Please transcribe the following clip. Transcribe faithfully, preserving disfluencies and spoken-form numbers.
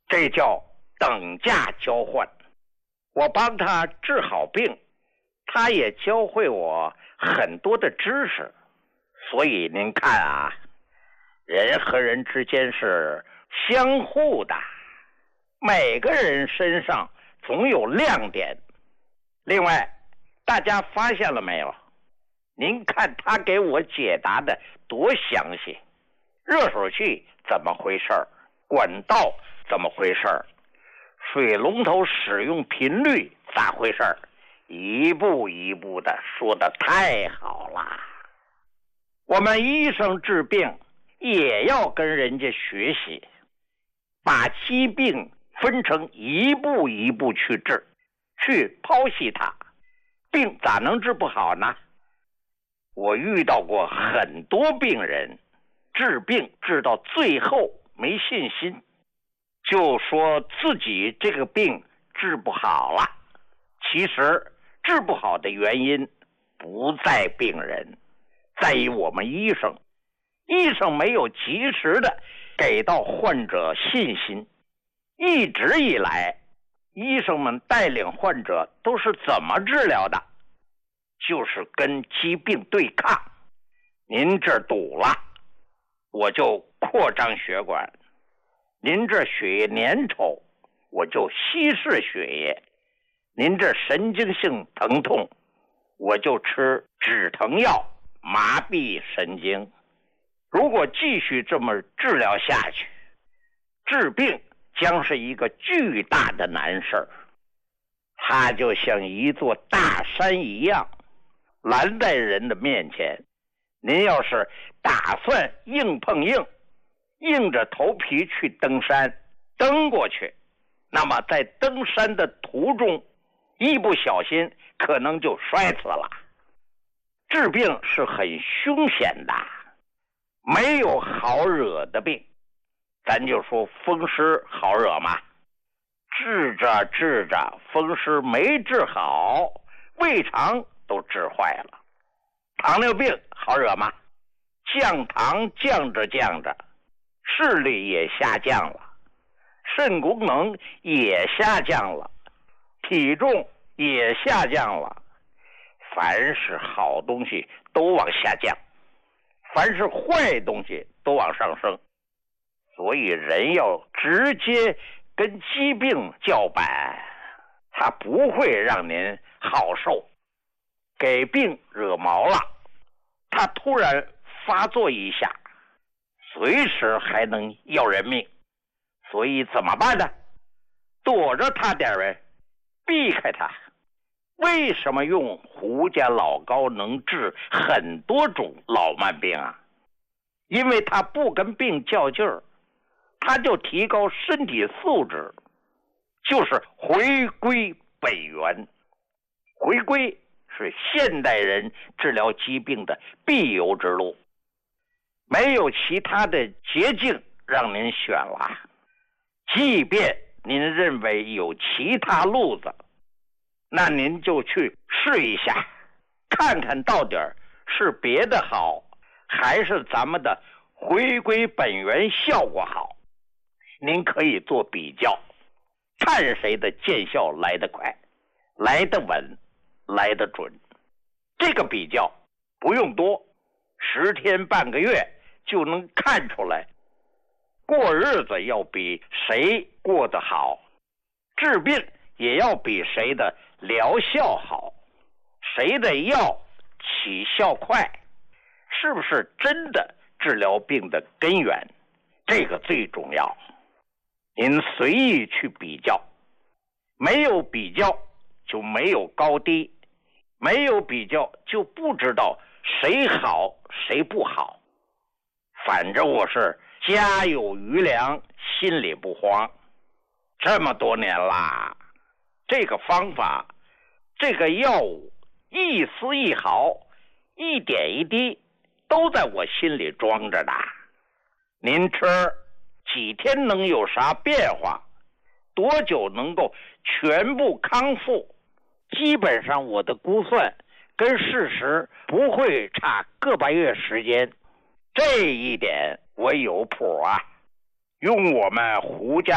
这叫等价交换。我帮他治好病，他也教会我很多的知识。所以您看啊，人和人之间是相互的，每个人身上总有亮点。另外，大家发现了没有？您看他给我解答的多详细，热水器怎么回事，管道怎么回事，水龙头使用频率咋回事，一步一步的说的太好了。我们医生治病也要跟人家学习，把疾病分成一步一步去治，去剖析它，病咋能治不好呢？我遇到过很多病人，治病治到最后没信心，就说自己这个病治不好了。其实治不好的原因不在病人，在于我们医生。医生没有及时的给到患者信心。一直以来，医生们带领患者都是怎么治疗的？就是跟疾病对抗。您这堵了，我就扩张血管；您这血液粘稠，我就稀释血液；您这神经性疼痛，我就吃止疼药麻痹神经。如果继续这么治疗下去，治病将是一个巨大的难事儿。它就像一座大山一样拦在人的面前，您要是打算硬碰硬，硬着头皮去登山，登过去，那么在登山的途中一不小心可能就摔死了。治病是很凶险的，没有好惹的病。咱就说风湿好惹吗？治着治着风湿没治好，胃肠都治坏了。糖尿病好惹吗？降糖降着降着，视力也下降了，肾功能也下降了，体重也下降了。凡是好东西都往下降，凡是坏东西都往上升。所以人要直接跟疾病叫板，他不会让您好受。给病惹毛了，他突然发作一下，随时还能要人命。所以怎么办呢？躲着他点人，避开他。为什么用胡家老高能治很多种老慢病啊？因为他不跟病较劲儿，他就提高身体素质，就是回归本源。回归是现代人治疗疾病的必由之路，没有其他的捷径让您选了。即便您认为有其他路子，那您就去试一下，看看到底是别的好，还是咱们的回归本源效果好。您可以做比较，看谁的见效来得快，来得稳，来得准。这个比较不用多，十天半个月就能看出来，过日子要比谁过得好，治病也要比谁的疗效好，谁的药起效快，是不是真的治疗病的根源，这个最重要。您随意去比较，没有比较就没有高低，没有比较就不知道谁好谁不好。反正我是家有余粮，心里不慌。这么多年啦，这个方法，这个药物，一丝一毫，一点一滴，都在我心里装着呢。您吃几天能有啥变化？多久能够全部康复？基本上我的估算跟事实不会差个把月时间，这一点我有谱啊。用我们胡家